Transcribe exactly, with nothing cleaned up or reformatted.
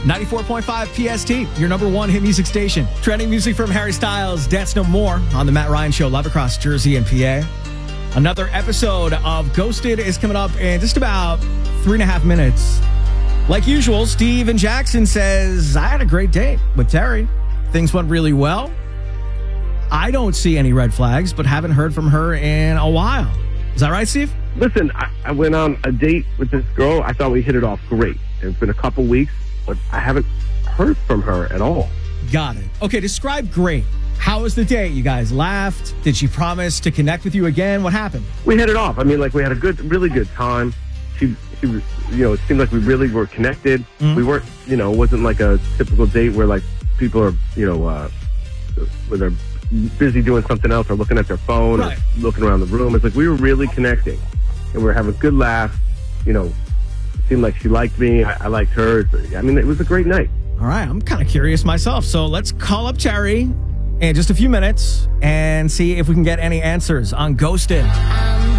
ninety-four point five P S T, your number one hit music station. Trending music from Harry Styles, Dance No More on the Matt Ryan Show, live across Jersey and P A. Another episode of Ghosted is coming up in just about three and a half minutes. Like usual, Steve and Jackson says, I had a great date with Terry. Things went really well. I don't see any red flags, but haven't heard from her in a while. Is that right, Steve? Listen, I, I went on a date with this girl. I thought we hit it off great. It's been a couple weeks, but I haven't heard from her at all. Got it. Okay, describe great. How was the date? You guys laughed? Did she promise to connect with you again? What happened? We hit it off. I mean, like, we had a good, really good time. She, she was, you know, it seemed like we really were connected. Mm-hmm. We weren't, you know, it wasn't like a typical date where, like, people are, you know, uh, where they're busy doing something else or looking at their phone right. or looking around the room. It's like we were really connecting. And we were having a good laugh. You know, it seemed like she liked me. I, I liked her. I mean, it was a great night. All right. I'm kind of curious myself. So let's call up Terry in just a few minutes and see if we can get any answers on Ghosted.